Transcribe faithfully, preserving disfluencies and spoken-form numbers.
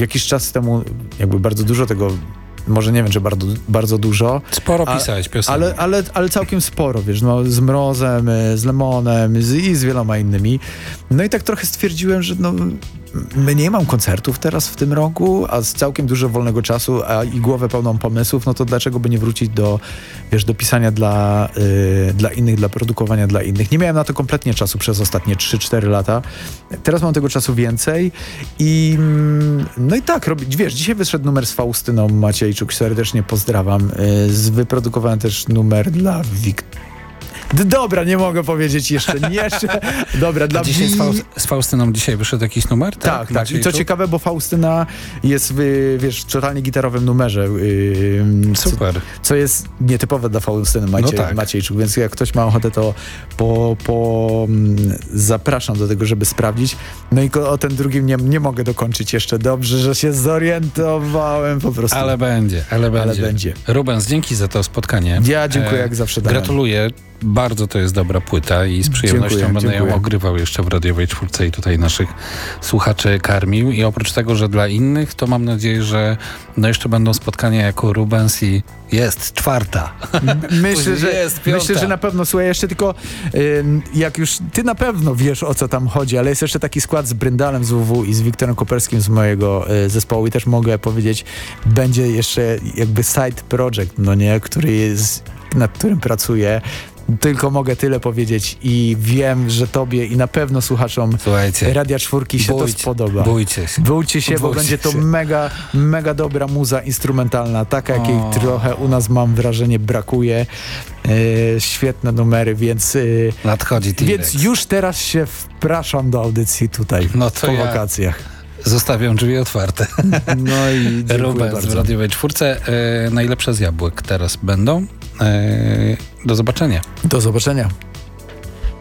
jakiś czas temu jakby bardzo dużo tego, może nie wiem, czy bardzo, bardzo dużo. Sporo pisałeś piosenek. Ale, ale, ale całkiem sporo, wiesz, no, z Mrozem, z Lemonem z, i z wieloma innymi. No i tak trochę stwierdziłem, że no, nie mam koncertów teraz w tym roku, a z całkiem dużo wolnego czasu a i głowę pełną pomysłów, no to dlaczego by nie wrócić do, wiesz, do pisania dla, yy, dla innych, dla produkowania dla innych. Nie miałem na to kompletnie czasu przez ostatnie trzy cztery lata. Teraz mam tego czasu więcej i no i tak, robić, wiesz, dzisiaj wyszedł numer z Faustyną Maciejczuk, serdecznie pozdrawiam. Yy, wyprodukowałem też numer dla Wiktorii. Dobra, nie mogę powiedzieć jeszcze, nie jeszcze. Dobra, dla A dzisiaj z, Faust- z Faustyną dzisiaj wyszedł jakiś numer? Tak, tak. tak. I co ciekawe, bo Faustyna jest w, wiesz, w totalnie gitarowym numerze. Yy, Super. Co, co jest nietypowe dla Faustyny Maciej, no tak. Maciejczuk, więc jak ktoś ma ochotę, to po, po, zapraszam do tego, żeby sprawdzić. No i o ten drugim nie, nie mogę dokończyć jeszcze. Dobrze, że się zorientowałem po prostu. Ale będzie, ale będzie. Ale będzie. Rubens, dzięki za to spotkanie. Ja dziękuję e, jak zawsze. Dałem. Gratuluję. Bardzo to jest dobra płyta i z przyjemnością dziękuję, będę dziękuję. ją ogrywał jeszcze w radiowej czwórce i tutaj naszych słuchaczy karmił. I oprócz tego, że dla innych, to mam nadzieję, że no jeszcze będą spotkania jako Rubens i jest czwarta. Myślę, że, jest piąta. myślę, że na pewno, słuchaj, jeszcze tylko y, jak już ty na pewno wiesz, o co tam chodzi, ale jest jeszcze taki skład z Bryndalem z W W i z Wiktorem Koperskim z mojego y, zespołu i też mogę powiedzieć, będzie jeszcze jakby side project, no nie, który jest, nad którym pracuję. Tylko mogę tyle powiedzieć i wiem, że tobie i na pewno słuchaczom Słuchajcie, Radia Czwórki się bójcie, to spodoba. Bójcie się. Bójcie się, bo Bójcie będzie to się. mega, mega dobra muza instrumentalna, taka jakiej O. trochę u nas, mam wrażenie, brakuje. E, świetne numery, więc, e, Nadchodzi T-Rex. więc już teraz się wpraszam do audycji tutaj No to po ja wakacjach. Zostawiam drzwi otwarte. No i dziękuję Rubens bardzo. w radiowej czwórce. E, najlepsze z jabłek teraz będą. E, do zobaczenia. Do zobaczenia.